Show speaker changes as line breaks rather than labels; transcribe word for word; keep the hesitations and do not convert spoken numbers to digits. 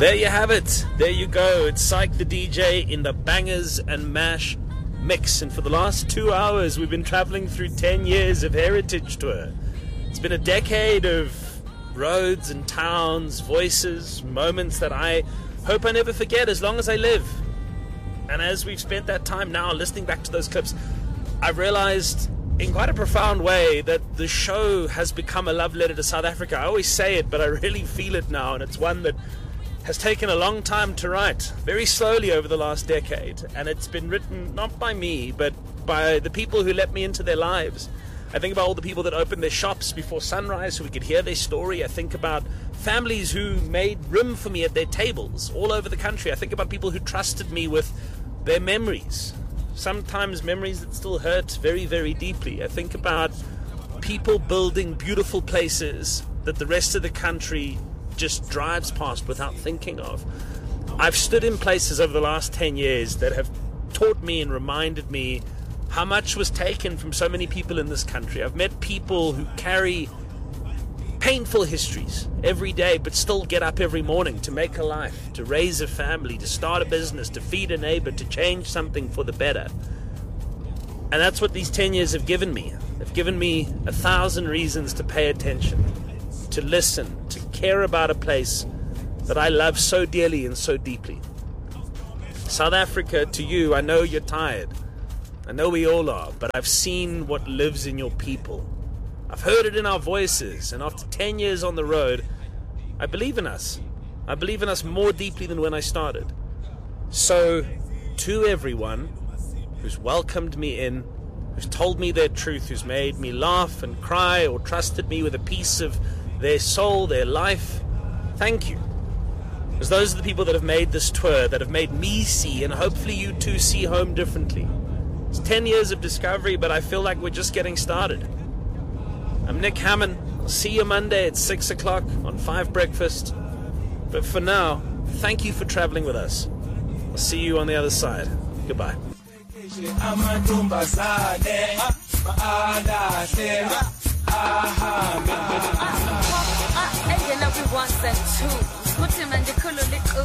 There you have it. There you go. It's Syke the D J in the Bangers and Mash mix. And for the last two hours, we've been traveling through ten years of Heritage Tour. It's been a decade of roads and towns, voices, moments that I hope I never forget as long as I live. And as we've spent that time now listening back to those clips, I've realized in quite a profound way that the show has become a love letter to South Africa. I always say it, but I really feel it now, and it's one that has taken a long time to write, very slowly over the last decade. And it's been written not by me, but by the people who let me into their lives. I think about all the people that opened their shops before sunrise so we could hear their story. I think about families who made room for me at their tables all over the country. I think about people who trusted me with their memories, sometimes memories that still hurt very, very deeply. I think about people building beautiful places that the rest of the country just drives past without thinking of. I've stood in places over the last ten years that have taught me and reminded me how much was taken from so many people in this country. I've met people who carry painful histories every day but still get up every morning to make a life, to raise a family, to start a business, to feed a neighbor, to change something for the better. And that's what these ten years have given me. They've given me a thousand reasons to pay attention, to listen, to care about a place that I love so dearly and so deeply. South Africa, to you, I know you're tired. I know we all are, but I've seen what lives in your people. I've heard it in our voices, and after ten years on the road, I believe in us. I believe in us more deeply than when I started. So, to everyone who's welcomed me in, who's told me their truth, who's made me laugh and cry, or trusted me with a piece of their soul, their life, thank you. Because those are the people that have made this tour, that have made me see, and hopefully you too see home differently. It's ten years of discovery, but I feel like we're just getting started. I'm Nick Hammond. I'll see you Monday at six o'clock on Five Breakfast. But for now, thank you for traveling with us. I'll see you on the other side. Goodbye.
Everyone said two.